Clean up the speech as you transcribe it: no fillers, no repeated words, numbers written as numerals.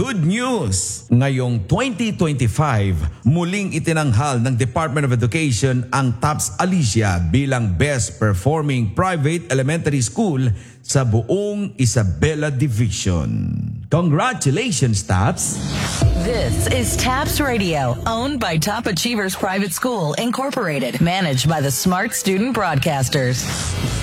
Good news! Ngayong 2025, muling itinanghal ng Department of Education ang TAPS Alicia bilang Best Performing Private Elementary School sa buong Isabela Division. Congratulations, TAPS! This is TAPS Radio, owned by Top Achievers Private School, Incorporated, managed by the Smart Student Broadcasters.